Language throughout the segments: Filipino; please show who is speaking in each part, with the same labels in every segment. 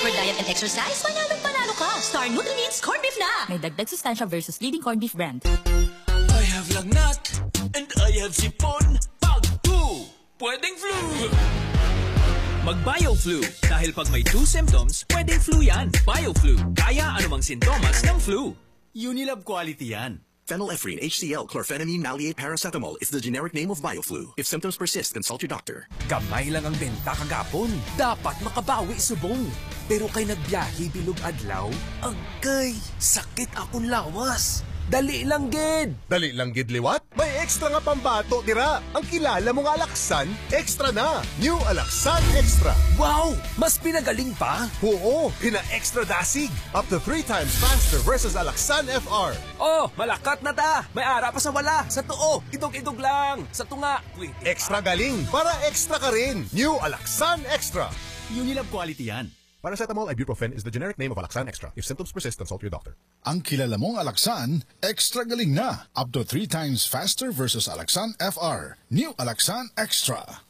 Speaker 1: proper diet and exercise, panalo ka. Star Nutri-Needs Corned Beef na!
Speaker 2: May dagdag sustansya versus leading corned beef brand.
Speaker 3: I have lagnat and I have sipon. Pag 2, pwedeng flu. Mag-BioFlu. Dahil pag may 2 symptoms, pwedeng flu yan. BioFlu. Kaya anumang sintomas ng flu. Unilab quality yan.
Speaker 4: Phenylephrine, HCl, chlorphenamine, maleate, paracetamol is the generic name of BioFlu. If symptoms persist, consult your doctor.
Speaker 3: Gamay lang ang benta kagapon. Dapat makabawi subong. Pero kay nagbiyahe bilog adlaw, agay, sakit akong lawas. Dali lang gid.
Speaker 5: Dali lang gid liwat? May extra nga pambato dira. Ang kilala mong Alaxan, extra na. New Alaxan Extra.
Speaker 3: Wow! Mas pinagaling pa?
Speaker 5: Oo, pina-extra dasig. Up to 3 times faster versus Alaxan FR.
Speaker 3: Oh, malakat na ta. May ara pa sa wala. Sa tuo, idog-idog lang. Sa tunga, pwede.
Speaker 5: Extra galing para extra ka rin. New Alaxan Extra.
Speaker 3: Unilab quality yan.
Speaker 5: Paracetamol ibuprofen is the generic name of Alaxan Extra. If symptoms persist, consult your doctor.
Speaker 6: Ang kilala mong Alaxan, extra galing na. Up to 3 times faster versus Alaxan FR. New Alaxan Extra.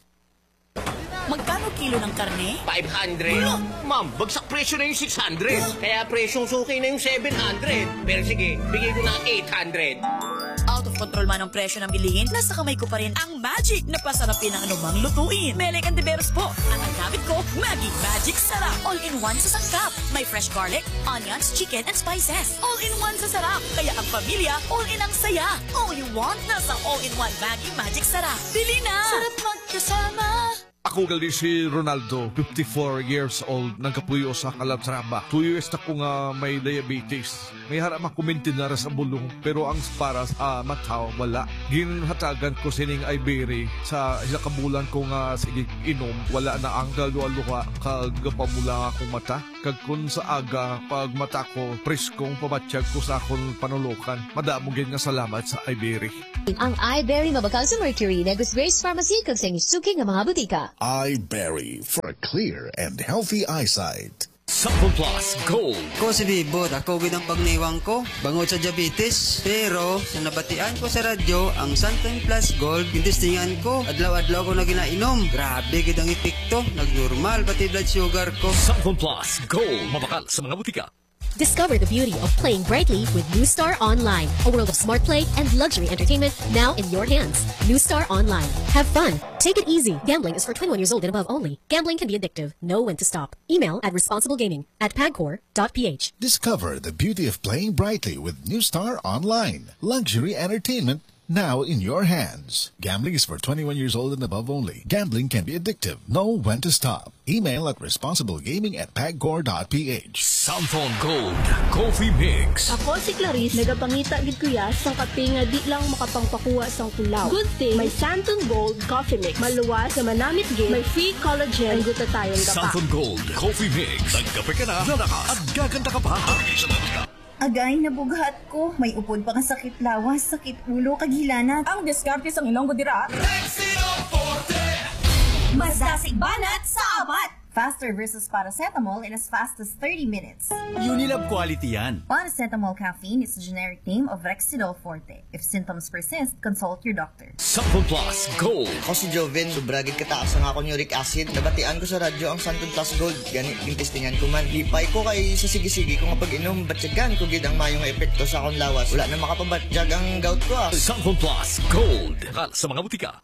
Speaker 2: Magkano kilo ng karne?
Speaker 7: 500. Ma'am, bagsak presyo na yung 600. Kaya presyong suki na yung 700. Pero sige, bigay ko na 800.
Speaker 2: Out of control man ang presyo ng bilihin, nasa kamay ko pa rin ang magic na pasarapin ng anumang lutuin. Melek Antiveros po. At ang gamit ko, Maggi Magic Sarap. All-in-one sa sangkap. May fresh garlic, onions, chicken, and spices. All-in-one sa sarap. Kaya ang pamilya, all-in ang saya. All you want, nasa all-in-one Maggi Magic Sarap. Bili na! Sarap magkasama!
Speaker 8: Ako gali si Ronaldo, 54 years old, nagkapuyo sa Calatrava. 2 years na ko nga may diabetes. May harap makumintin na sa bulong, pero ang para sa mata, wala. Ginhatagan ko sining Ibery sa kabulan ko nga sige inom. Wala na ang galualuha, kagapamula akong mata. Kag kun sa aga, pag mata ko, preskong pamatsyag ko sa akong panulokan. Madamugin nga salamat sa Ibery.
Speaker 9: Ang Iberry mabakal sa Mercury, Negus Grace Pharmacy, kag sa inyong suking nga mga butika.
Speaker 6: Iberry for a clear and healthy eyesight.
Speaker 3: Sample Plus Gold.
Speaker 10: Ko si Bibot, ako gid ang pagniwang ko, bangod sa diabetes. Pero sa nabatian ko sa radyo, ang Sample Plus Gold, gindistingan ko, adlaw-adlaw ko na ginainom. Grabe gid ang epekto, nagnormal pati blood sugar ko.
Speaker 3: Sample Plus Gold, mabakal sa mga butika.
Speaker 9: Discover the beauty of playing brightly with New Star Online, a world of smart play and luxury entertainment now in your hands. New Star Online. Have fun. Take it easy. Gambling is for 21 years old and above only. Gambling can be addictive. Know when to stop. Email at responsiblegaming@pagcor.ph.
Speaker 6: Discover the beauty of playing brightly with New Star Online. Luxury entertainment now in your hands. Gambling is for 21 years old and above only. Gambling can be addictive. Know when to stop. Email at responsiblegaming@pagcor.ph.
Speaker 3: Samphone Gold Coffee Mix.
Speaker 11: Ako si Clarice, nagapangita gid kuya sang kape nga di lang makapangpakuha sang tulaw. Good thing, may Santon Gold Coffee Mix. Maluwas na manamit gid, may free collagen, ang gutatayon ka pa.
Speaker 3: Samphone Gold Coffee Mix. Nagkape ka na, nalakas, at gaganda ka pa.
Speaker 12: Agay, nabughat ko. May upod pa nga sakit lawas, sakit ulo, kaghilanat.
Speaker 13: Ang diskarte sa ilong dira.
Speaker 1: Mas dasig banat sa abat!
Speaker 12: Faster versus paracetamol in as fast as 30 minutes.
Speaker 3: Unilab quality yan.
Speaker 12: Paracetamol caffeine is the generic name of Rexidol Forte. If symptoms persist, consult your doctor.
Speaker 3: Sample Plus Gold.
Speaker 7: Ako si Joven, sobragid kataas ang akong uric acid. Nabatian ko sa radyo ang Sample Plus Gold. Ganit yung testingan ko man. Lipay ko kay sa sige-sige ko nga pag-inom. Batyagan ko gid ang mayong epekto sa akong lawas. Wala na makapabatyag ang gout ko
Speaker 3: Sample Plus Gold. Sa mga butika.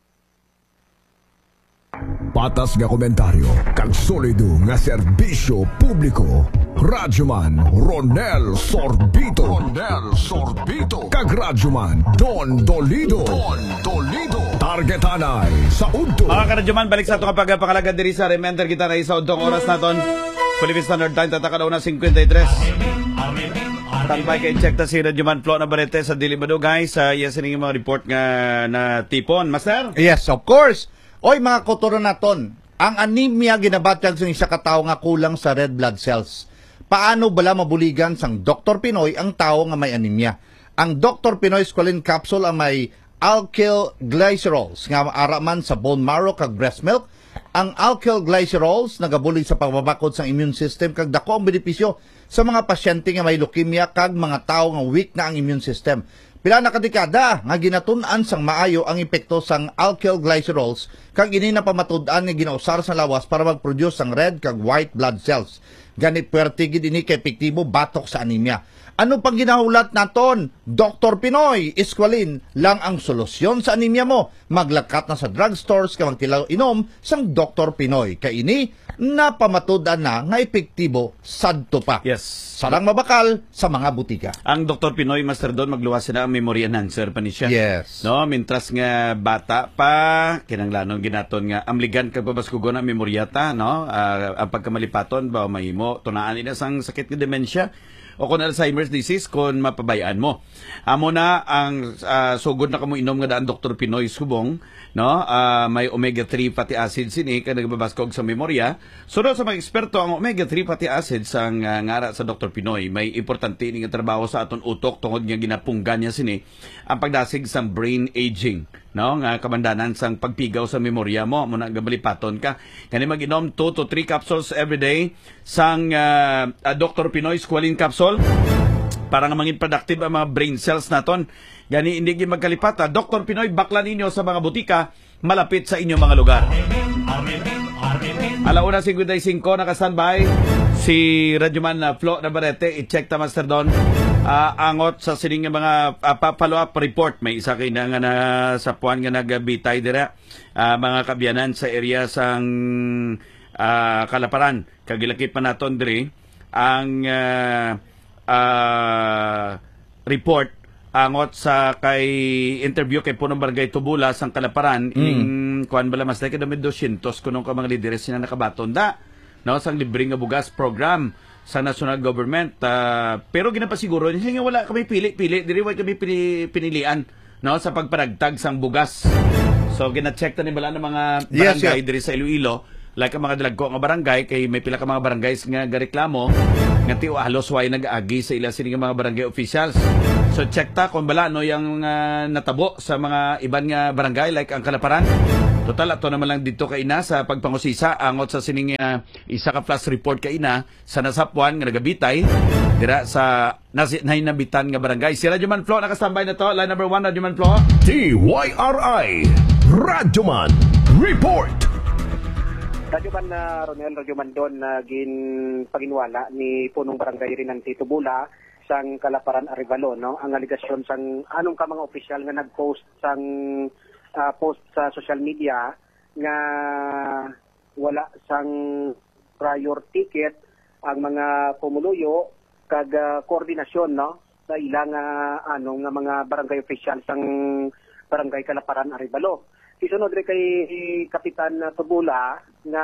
Speaker 14: Patas nga komentaryo, kag solido nga serbisyo publiko. Radyoman Ronel Sorbito. Kag Radyoman Don Dolido. Targetanay sa udto.
Speaker 15: Mga karadyoman, balik sa ito kapag pakalagad diri sa reminder kita na isa udtong oras naton. Philippine Standard Time, tataka daw na 53. Tambay kay check ta si Radyoman Flo na Barete sa Dilimado, guys. Yes, yung mga report nga na tipon. Master?
Speaker 16: Yes, of course. Oy mga kotoron naton, ang anemia ginabatyan sa isa katao nga kulang sa red blood cells. Paano bala mabuligan sang Dr. Pinoy ang tao nga may anemia? Ang Dr. Pinoy Squalene Capsule ang may alkyl glycerols nga araman sa bone marrow kag breast milk Ang alkyl glycerols nagabulig sa pagbabakod sa immune system kag dako ang benepisyo sa mga pasyente nga may leukemia kag mga tawo nga weak na ang immune system. Pila na kadekada nga ginatun-an sang maayo ang epekto sang alkyl glycerols kag ini na pamatud-an nga ginausar sa lawas para mag-produce sang red kag white blood cells. Ganit puwerte gid ini kay epektibo batok sa anemia. Ano pang ginahulat naton? Dr. Pinoy, Esqualin lang ang solusyon sa anemia mo. Maglakat na sa drugstores ka magtilaw inom sang Dr. Pinoy. Kay ini napamatudan na nga epektibo sadto pa.
Speaker 15: Yes.
Speaker 16: Sarang mabakal sa mga butika.
Speaker 15: Ang Dr. Pinoy, Master Don, magluwas na ang memory enhancer pa ni siya.
Speaker 16: Yes.
Speaker 15: No, mintras nga bata pa, kinanglanon ginaton nga amligan kag babaskugon ang memoryata, no? Ang pagkamalipaton ba mahimo tunaan ina sang sakit nga demensya o kung Alzheimer's disease kung mapabayaan mo. Amo na ang sugod na kamo inom nga daan Dr. Pinoy subong, no? May omega-3 fatty acids ini kay nagbabaskog sa memorya. Sunod sa mga eksperto, ang omega-3 fatty acids ang ngara sa Dr. Pinoy may importante ini nga trabaho sa aton utok tungod nga ginapunggan niya sini ang pagdasig sa brain aging, no? Nga kamandanan sang pagpigaw sa memorya mo muna gabalipaton ka. Kani mag-inom 2 to 3 capsules every day sang Dr. Pinoy Squalene capsule para nga mangin productive ang mga brain cells naton. Gani hindi gyud magkalipata. Dr. Pinoy baklan ninyo sa mga butika malapit sa inyong mga lugar. Alauna 55 naka-standby si Radyoman Flo Navarrete. I-check ta, Master Don. Angot sa sining mga follow-up report. May isa kayo na nga na sa puwan nga nagabitay dira. Mga kabyanan sa area sang Kalaparan. Kagilakip pa naton diri ang report angot sa kay interview kay punong barangay Tubula sang Kalaparan kuan bala mas dai kada 200 kunong ka mga lideres na nakabaton da no sang libre nga bugas program sa national government pero ginapasiguro niya nga wala kami pili diri way kami pinilian no sa pagparagtag sang bugas. So gina-check ta ni bala ng mga barangay diri sa Iloilo like ang mga dalagko nga barangay kay may pila ka mga barangays nga gareklamo nga tiyo halos way nag-agi sa ila sini nga mga barangay officials. So check ta kung bala no yung natabo sa mga iban nga barangay like ang Kalaparan. Total ato naman lang dito kay ina sa pagpangusisa angot sa sining isa ka flash report kay ina sa nasapuan nga nagabitay dira sa nainabitan nga barangay. Si Radyoman Flo naka-standby na to. Line number 1 Radyoman Flo.
Speaker 14: TYRI Radyoman Report.
Speaker 13: Radyoman Ronel, Radyoman Don na paginwala ni punong barangay rin ng Titubula sang Kalaparan Arevalo, no? Ang aligasyon sang anong ka mga opisyal nga nag-post sang post sa social media nga wala sang prior ticket ang mga pumuluyo kag koordinasyon, no? Sa ilang nga mga barangay official sang barangay Kalaparan Arevalo. Isunod rin kay Kapitan Tubula nga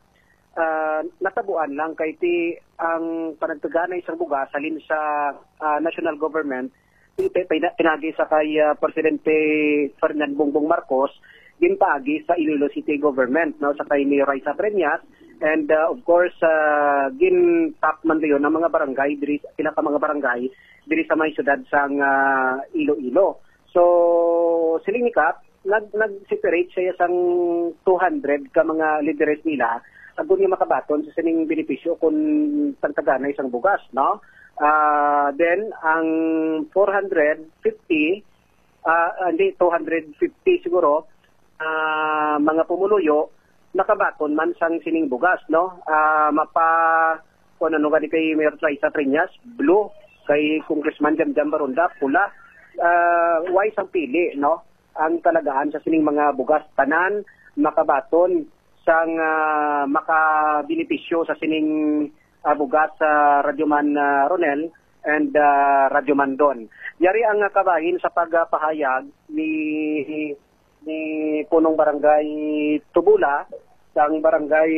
Speaker 13: natabuan lang kay ti ang panagtagana isang bugas salin sa national government pinagi sa kay Presidente Ferdinand Bongbong Marcos ginpaagi sa Iloilo City government no sa kay Mayor Raisa Breñas and of course gin top man dayon ng mga barangay diri pinaka mga barangay diri sa may syudad sang Iloilo. So silingikap nag-separate siya sang 200 ka mga lideres nila agon nga makabaton sa sining benepisyo kung tagtagana isang bugas, no? Then ang 450 250 siguro mga pumuluyo nakabaton man sang sining bugas, no? Kung ano gani kay Mayor Raisa Breñas, blue, kay Congressman Jamjam Baronda, pula, wise ang pili, no? Ang talagaan sa sining mga bugas tanan makabaton sang makabinipisyo sa sining bugas sa Radyoman Ronel and Radyoman Don. Yari ang kabahin sa pagpahayag ni punong barangay Tubula sang barangay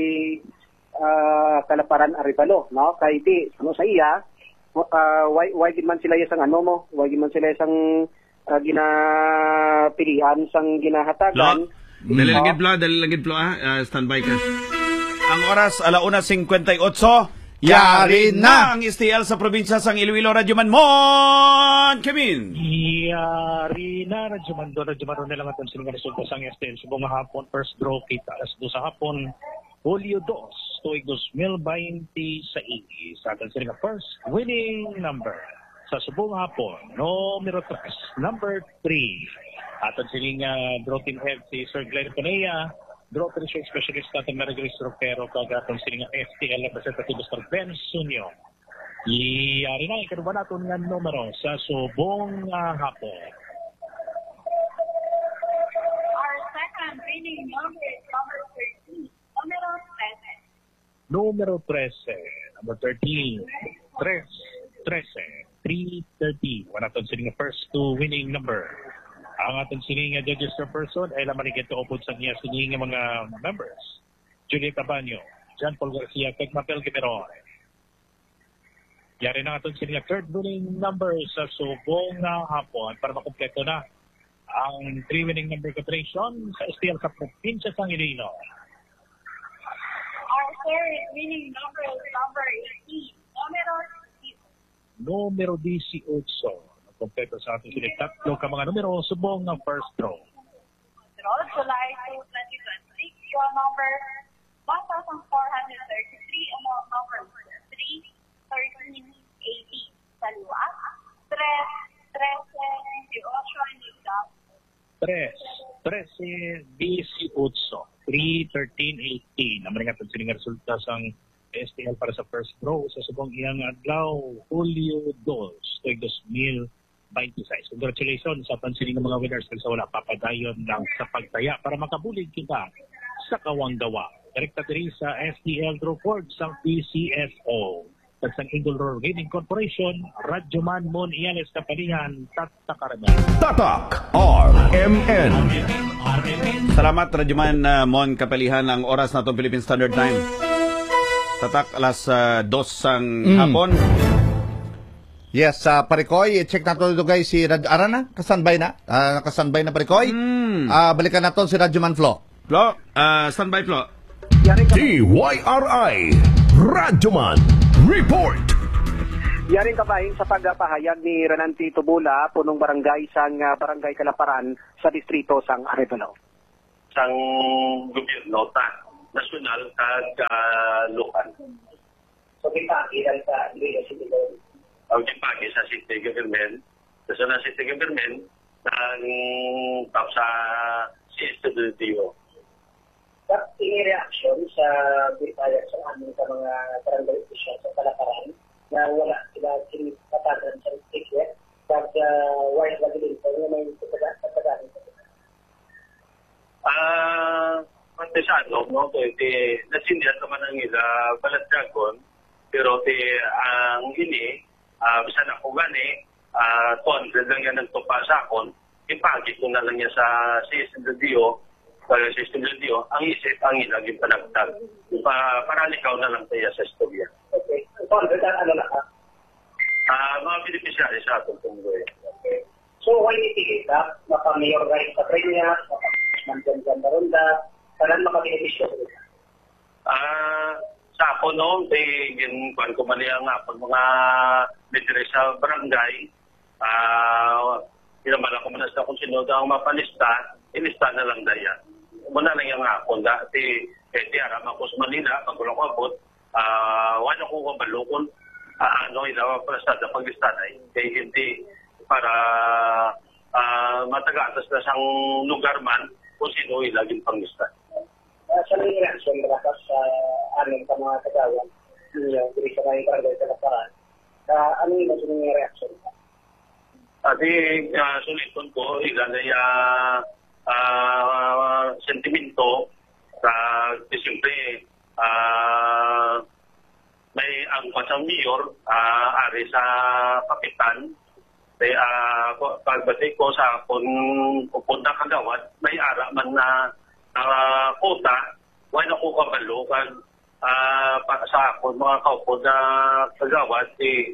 Speaker 13: Kalaparan Arevalo, no? Kay di ano sa iya why man sila isang why man sila isang ginapilian sang ginahatagan.
Speaker 15: Dali lang gid Flo, standby ka. Ang oras 1:58. Yari na ang STL sa probinsya sang Iloilo. Radyoman Mon Kemin.
Speaker 17: Yari na Radyoman nila nga sila nga resulta sang STL. Subong hapon, first draw kita alas 2 sa hapon. Julio 2, tuig 2026. Sa atin sila nga first winning number. Sa subong hapon, numero 3, number 3. Atin sila nga draw team head si Sir Glenn Panea. Draw Pressure Specialist natin Marigris Ropero kagatong sila nga FTL representative Mr. Ben Sunyo. Iyari na, ikaduba natin nga numero sa subong hapon.
Speaker 18: Our second winning number is number 13, numero 13.
Speaker 17: Numero 13, number 13, 313. Wala natin sila nga first two winning number. Ang ating sininga judges per person ay laman ito upod sa niya sininga mga members. Juliet Abanyo, John Paul Garcia, Kek Mapel Gimeron. Yari na ating sininga third winning number sa subong hapon para makumpleto na ang 3 winning number cooperation sa STL sa probinsya sang Iloilo.
Speaker 18: Our third winning number is number 18, numero 18. Kompleto sa ating sinig tatlo ka mga numero subong ng first draw. July 2, 2026, draw number 1,433, number 31380. Sa luwas,
Speaker 17: 31318. Naman nga sinig nga resulta sang STL para sa first draw sa subong iyang adlaw Julio 2, tuig 2026. Congratulations sa pansiling ng mga winners sa wala papadayon lang sa pagtaya para makabulig kita sa Kawanggawa. Direkta diri sa STL Report sa PCSO. Tagsang Eagle Roar Gaming Corporation, Radyoman Mon Iales Kapalihan, Tatakaramay.
Speaker 14: Tatak RMN.
Speaker 15: Salamat Radyoman Mon Kapalihan. Ang oras na itong Philippine Standard Time. Tatak alas 2 sang hapon.
Speaker 16: Yes, Parikoy, check natin ito guys si Arana, kasanbay na. Nakasanbay na Parikoy. Balikan natin si Radyoman Flo.
Speaker 15: Flo, standby Flo.
Speaker 14: DYRI Radyoman Report.
Speaker 13: Yaring kabahin sa pagpahayag ni Renanti Tubula, punong barangay sang Barangay Kalaparan sa distrito sang Arevalo.
Speaker 19: Sang gobyerno ta nasyonal kag lokal.
Speaker 13: So kita ilan sa City
Speaker 19: ang pagi sa city government, sa city government, ang tap sa CSWDO.
Speaker 13: At tingin reaksyon sa bitayag sa amin sa mga barangay official sa Kalaparan na wala sila sinipataran sa ticket pag wire na bilin ko na may katagalan sa
Speaker 19: Pantisado, no? Nasindihan naman ang ila balat dragon, pero ang ini, bisan ako gani, 200 lang yan nagtupa sa akon, ipagit ko na lang niya sa CSWDO, ang isip, ang ilang yung panagtag. Para likaw na lang tayo sa istorya.
Speaker 13: Okay. 200 ano na ka?
Speaker 19: Mga beneficiary sa atong tunggoy.
Speaker 13: Okay. So, why itigit ka? Mapamayor guys sa Prenya, mapamayor sa Ronda, saan makabenepisyo sa ito?
Speaker 19: Sa ako noon, kuhan ko mali ang mga litre sa barangay, pinamala ko manas na kung sino ang mapalista, ilista na lang daya. Muna lang yung ako, dati aram ako sa Manila, pag wala ko abot, wala ko kabalukon, ilawa palastada paglista na kaya hindi para matagatas na sang lugar man kung sino ilaging panglista.
Speaker 13: Sa mga reaksyon marakas sa amin sa mga kagawan, yung diri sa mga barangay sa Kalaparan, ano yung mga reaksyon?
Speaker 19: Suliton ko, ilan na sentimento sa siyempre may ang pasang mayor ari sa kapitan pagbati ko sa kung pupunta kagawad may ara man na kota wala ko kabalo kan sa ako mga kaupo na kagawad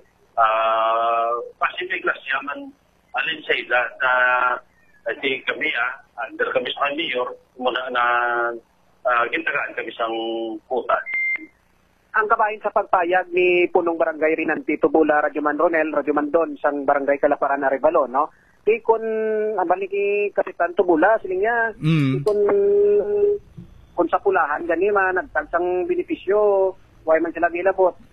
Speaker 19: Pacific Glass yaman alin sa ila na kami under kami sa mayor muna na gintagaan kami sang kota.
Speaker 13: ang kabahin sa pagpayag ni punong barangay Rinanti Tubula, Radyoman Ronel, Radyoman Don, sang barangay Kalaparan, Arevalo, no? Di kun balik Kapitan Tubula, siling niya, di kun sa pulahan, gani man, nagtagsang benepisyo, why man sila gilabot.